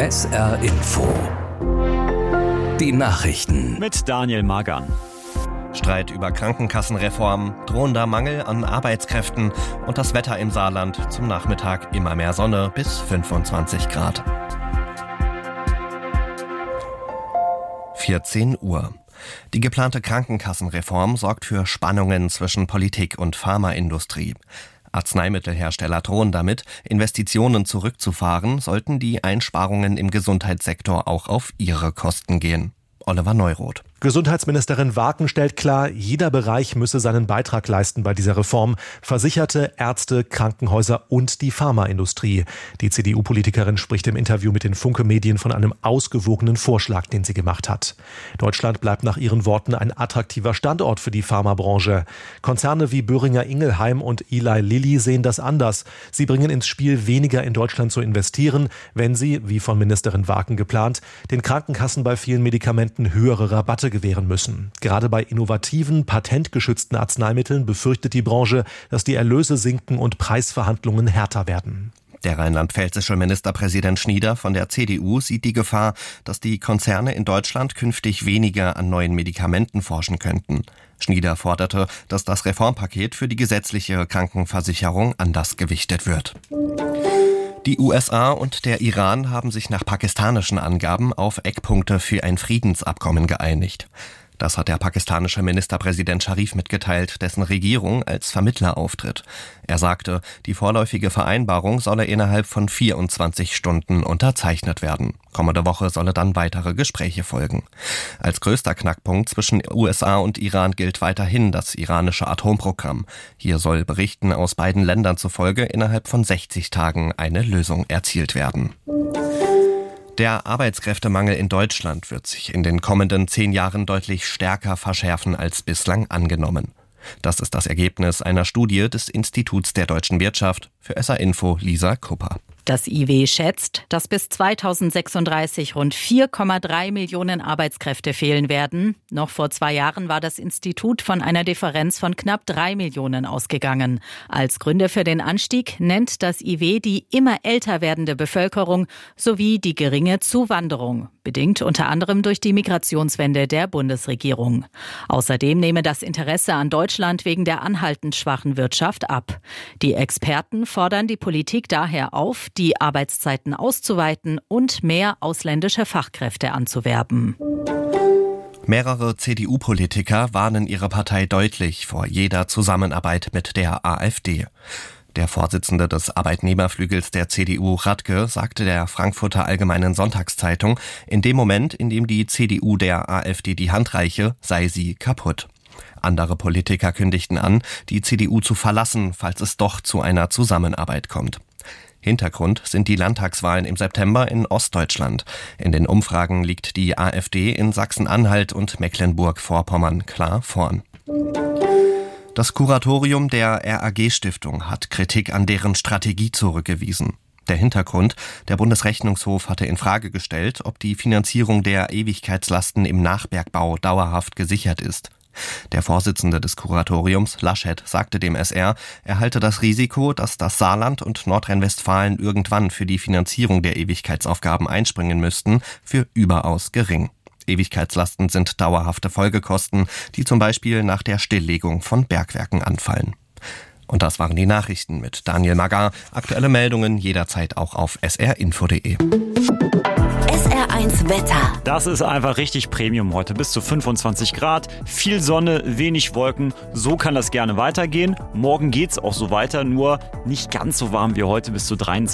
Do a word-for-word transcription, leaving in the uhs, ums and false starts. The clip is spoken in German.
S R Info. Die Nachrichten. Mit Daniel Magan. Streit über Krankenkassenreform, drohender Mangel an Arbeitskräften und das Wetter im Saarland. Zum Nachmittag immer mehr Sonne bis fünfundzwanzig Grad. vierzehn Uhr. Die geplante Krankenkassenreform sorgt für Spannungen zwischen Politik und Pharmaindustrie. Arzneimittelhersteller drohen damit, Investitionen zurückzufahren, sollten die Einsparungen im Gesundheitssektor auch auf ihre Kosten gehen. Oliver Neuroth. Gesundheitsministerin Waaken stellt klar, jeder Bereich müsse seinen Beitrag leisten bei dieser Reform. Versicherte, Ärzte, Krankenhäuser und die Pharmaindustrie. Die C D U-Politikerin spricht im Interview mit den Funke-Medien von einem ausgewogenen Vorschlag, den sie gemacht hat. Deutschland bleibt nach ihren Worten ein attraktiver Standort für die Pharmabranche. Konzerne wie Boehringer Ingelheim und Eli Lilly sehen das anders. Sie bringen ins Spiel, weniger in Deutschland zu investieren, wenn sie, wie von Ministerin Waaken geplant, den Krankenkassen bei vielen Medikamenten höhere Rabatte gewähren müssen. Gerade bei innovativen, patentgeschützten Arzneimitteln befürchtet die Branche, dass die Erlöse sinken und Preisverhandlungen härter werden. Der rheinland-pfälzische Ministerpräsident Schnieder von der C D U sieht die Gefahr, dass die Konzerne in Deutschland künftig weniger an neuen Medikamenten forschen könnten. Schnieder forderte, dass das Reformpaket für die gesetzliche Krankenversicherung anders gewichtet wird. Die U S A und der Iran haben sich nach pakistanischen Angaben auf Eckpunkte für ein Friedensabkommen geeinigt. Das hat der pakistanische Ministerpräsident Scharif mitgeteilt, dessen Regierung als Vermittler auftritt. Er sagte, die vorläufige Vereinbarung solle innerhalb von vierundzwanzig Stunden unterzeichnet werden. Kommende Woche solle dann weitere Gespräche folgen. Als größter Knackpunkt zwischen U S A und Iran gilt weiterhin das iranische Atomprogramm. Hier soll Berichten aus beiden Ländern zufolge innerhalb von sechzig Tagen eine Lösung erzielt werden. Der Arbeitskräftemangel in Deutschland wird sich in den kommenden zehn Jahren deutlich stärker verschärfen als bislang angenommen. Das ist das Ergebnis einer Studie des Instituts der deutschen Wirtschaft. Für S R Info Lisa Kupper. Das I W schätzt, dass bis zweitausendsechsunddreißig rund vier Komma drei Millionen Arbeitskräfte fehlen werden. Noch vor zwei Jahren war das Institut von einer Differenz von knapp drei Millionen ausgegangen. Als Gründe für den Anstieg nennt das I W die immer älter werdende Bevölkerung sowie die geringe Zuwanderung, bedingt unter anderem durch die Migrationswende der Bundesregierung. Außerdem nehme das Interesse an Deutschland wegen der anhaltend schwachen Wirtschaft ab. Die Experten fordern die Politik daher auf, die Arbeitszeiten auszuweiten und mehr ausländische Fachkräfte anzuwerben. Mehrere C D U-Politiker warnen ihre Partei deutlich vor jeder Zusammenarbeit mit der AfD. Der Vorsitzende des Arbeitnehmerflügels der C D U, Radke, sagte der Frankfurter Allgemeinen Sonntagszeitung, in dem Moment, in dem die C D U der AfD die Hand reiche, sei sie kaputt. Andere Politiker kündigten an, die C D U zu verlassen, falls es doch zu einer Zusammenarbeit kommt. Hintergrund sind die Landtagswahlen im September in Ostdeutschland. In den Umfragen liegt die AfD in Sachsen-Anhalt und Mecklenburg-Vorpommern klar vorn. Das Kuratorium der R A G-Stiftung hat Kritik an deren Strategie zurückgewiesen. Der Hintergrund: Der Bundesrechnungshof hatte in Frage gestellt, ob die Finanzierung der Ewigkeitslasten im Nachbergbau dauerhaft gesichert ist. Der Vorsitzende des Kuratoriums, Laschet, sagte dem S R, er halte das Risiko, dass das Saarland und Nordrhein-Westfalen irgendwann für die Finanzierung der Ewigkeitsaufgaben einspringen müssten, für überaus gering. Ewigkeitslasten sind dauerhafte Folgekosten, die zum Beispiel nach der Stilllegung von Bergwerken anfallen. Und das waren die Nachrichten mit Daniel Magan. Aktuelle Meldungen jederzeit auch auf s r info punkt d e. S R eins Wetter. Das ist einfach richtig Premium heute. Bis zu fünfundzwanzig Grad, viel Sonne, wenig Wolken. So kann das gerne weitergehen. Morgen geht's auch so weiter, nur nicht ganz so warm wie heute, bis zu dreiundzwanzig.